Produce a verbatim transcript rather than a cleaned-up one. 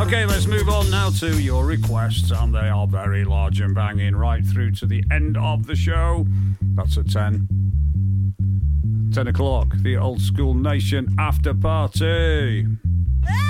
Okay, let's move on now to your requests, and they are very large and banging right through to the end of the show. That's at ten. ten o'clock, the Old School Nation after party.